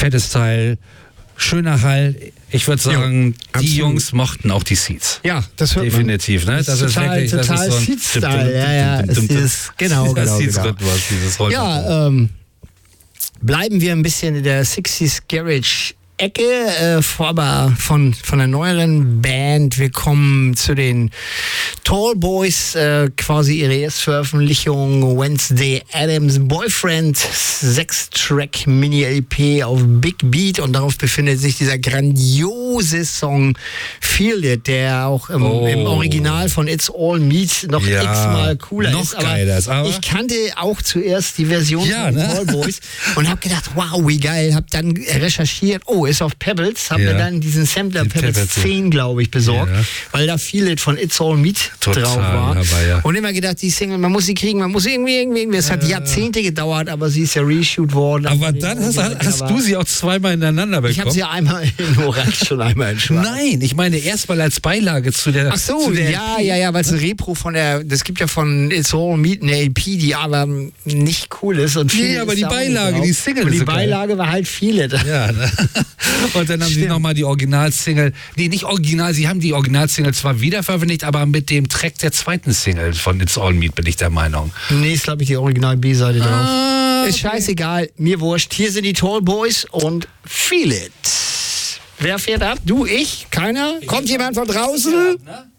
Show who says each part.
Speaker 1: fettes Teil, schöner Hall. Ich würde sagen, die Jungs mochten auch die Seeds.
Speaker 2: Ja, das hört
Speaker 1: definitiv,
Speaker 2: man.
Speaker 1: Ne? Das ist wirklich
Speaker 2: total
Speaker 1: so
Speaker 2: Seeds-Style. Ja, genau. Ja, bleiben wir ein bisschen in der 60s Garage Ecke, aber von der neueren Band. Wir kommen zu den Tall Boys, quasi ihre Erstveröffentlichung Wednesday Addams Boyfriend, 6-Track Mini-LP auf Big Beat, und darauf befindet sich dieser grandiose Song Feel It, der auch im Original von It's All Meat noch x-mal cooler
Speaker 1: noch
Speaker 2: ist.
Speaker 1: Geiler ist. Aber
Speaker 2: ich kannte auch zuerst die Version von Tall Boys und habe gedacht, wow, wie geil, habe dann recherchiert, ist auf Pebbles, habe mir dann diesen Sampler Pebbles 10, glaube ich, besorgt, weil da Feel It von It's All Meat drauf war. Und immer gedacht, die Single, man muss sie kriegen, man muss irgendwie. Es hat Jahrzehnte gedauert, aber sie ist ja reshoot worden.
Speaker 1: Aber dann hast du sie auch zweimal ineinander bekommen.
Speaker 2: Ich habe sie einmal in Orange und einmal in Schwarz.
Speaker 1: Nein, ich meine erstmal als Beilage zu der.
Speaker 2: Ach so, ja, weil es ein Repro das gibt ja von It's All Meat eine LP, die aber nicht cool ist. Und
Speaker 1: aber die Beilage, die Single.
Speaker 2: Und die Beilage war halt Feel It.
Speaker 1: Ja, ne? Und dann haben sie nochmal die Originalsingle, nicht original, sie haben die Originalsingle zwar wiederveröffentlicht, aber mit dem Track der zweiten Single von It's All Meat, bin ich der Meinung.
Speaker 2: Nee, ist glaube ich die Original-B-Seite drauf. Ist scheißegal, mir wurscht. Hier sind die Tall Boys und Feel It. Wer fährt ab? Du, ich? Keiner? Kommt jemand von draußen?